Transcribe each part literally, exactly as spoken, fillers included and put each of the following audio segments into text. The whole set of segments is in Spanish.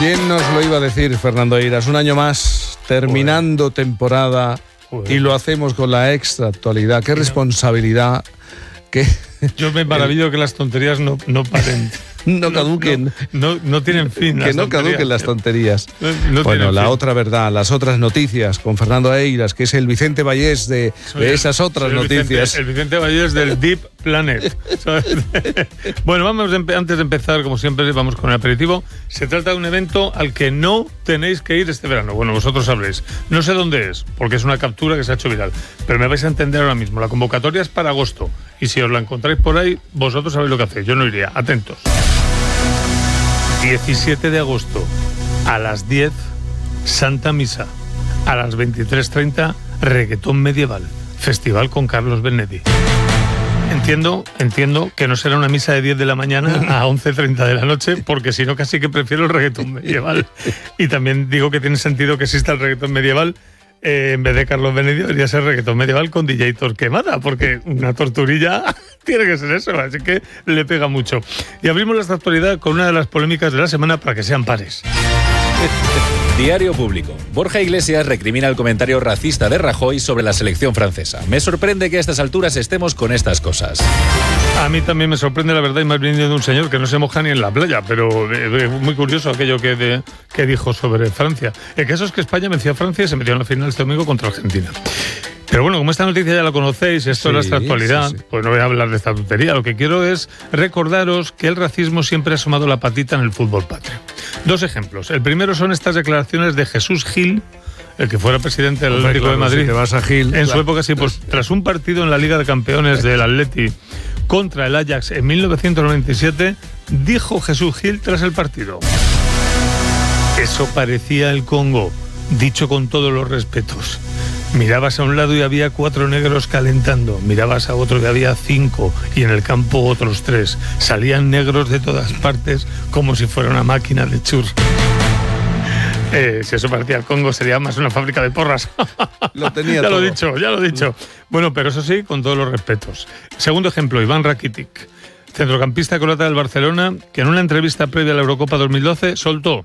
¿Quién nos lo iba a decir, Fernando Eiras? Un año más, terminando Joder. temporada, Joder. y lo hacemos con la extra actualidad. Qué responsabilidad. Qué... Yo me maravillo que las tonterías no, no paren. No caduquen. No, no, no tienen fin. Que no caduquen las tonterías. No, no bueno, la fin. otra verdad, las otras noticias con Fernando Eiras, que es el Vicente Vallés de, de esas otras el noticias. Vicente, el Vicente Vallés del Deep Planet. Bueno, vamos antes de empezar, como siempre, vamos con el aperitivo. Se trata de un evento al que no tenéis que ir este verano. Bueno, vosotros sabréis. No sé dónde es, porque es una captura que se ha hecho viral. Pero me vais a entender ahora mismo. La convocatoria es para agosto. Y si os la encontráis por ahí, vosotros sabéis lo que hacéis. Yo no iría. Atentos. diecisiete de agosto, a las diez, Santa Misa. A las veintitrés treinta, Reggaetón Medieval. Festival con Carlos Benedi. Entiendo, entiendo que no será una misa de diez de la mañana a once treinta de la noche, porque si no casi que prefiero el reggaetón medieval. Y también digo que tiene sentido que exista el reggaetón medieval. Eh, en vez de Carlos Benedi debería ser reggaetón medieval con D J Torquemada, porque una torturilla tiene que ser eso, así que le pega mucho. Y abrimos esta actualidad con una de las polémicas de la semana para que sean pares. Diario Público. Borja Iglesias recrimina el comentario racista de Rajoy sobre la selección francesa. Me sorprende que a estas alturas estemos con estas cosas. A mí también me sorprende, la verdad, y más bien de un señor que no se moja ni en la playa, pero es muy curioso aquello que, de, que dijo sobre Francia. El caso es que España venció a Francia y se metió en la final este domingo contra Argentina. Pero bueno, como esta noticia ya la conocéis, esto sí, es nuestra actualidad, sí, sí. pues no voy a hablar de esta tontería. Lo que quiero es recordaros que el racismo siempre ha asomado la patita en el fútbol patrio. Dos ejemplos. El primero son estas declaraciones de Jesús Gil, el que fuera presidente del Atlético claro, de Madrid. Si te vas a Gil, en claro. su época, sí, pues tras un partido en la Liga de Campeones del Atleti contra el Ajax en mil novecientos noventa y siete, dijo Jesús Gil tras el partido: eso parecía el Congo, dicho con todos los respetos. Mirabas a un lado y había cuatro negros calentando, mirabas a otro y había cinco, y en el campo otros tres. Salían negros de todas partes como si fuera una máquina de chur. Eh, si eso parecía el Congo, sería más una fábrica de porras. Lo tenía ya todo. lo he dicho, ya lo he dicho. Bueno, pero eso sí, con todos los respetos. Segundo ejemplo, Iván Rakitic, centrocampista croata del Barcelona, que en una entrevista previa a la Eurocopa dos mil doce soltó: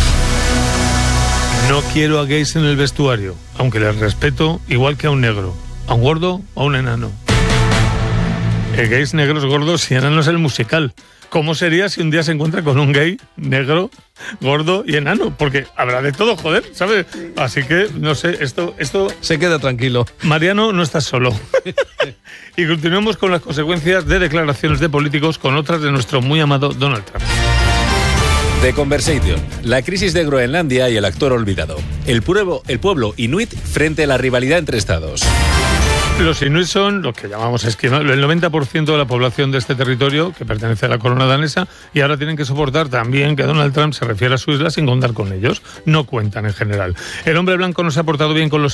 no quiero a gays en el vestuario, aunque les respeto igual que a un negro, a un gordo o a un enano. El gays, negros, gordos y enanos es el musical. ¿Cómo sería si un día se encuentra con un gay, negro, gordo y enano? Porque habrá de todo, joder, ¿sabes? Así que, no sé, esto... esto se queda tranquilo. Mariano, no estás solo. Y continuamos con las consecuencias de declaraciones de políticos con otras de nuestro muy amado Donald Trump. The Conversation, la crisis de Groenlandia y el actor olvidado. El pueblo, el pueblo inuit frente a la rivalidad entre estados. Los inuit son los que llamamos esquimales, el noventa por ciento de la población de este territorio que pertenece a la corona danesa, y ahora tienen que soportar también que Donald Trump se refiera a su isla sin contar con ellos. No cuentan en general. El hombre blanco no se ha portado bien con los